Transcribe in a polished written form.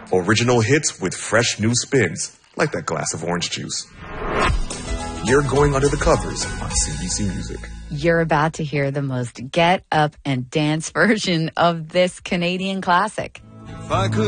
Original hits with fresh new spins, like that glass of orange juice. You're going under the covers on CBC Music. You're about to hear the most get up and dance version of this Canadian classic. If I could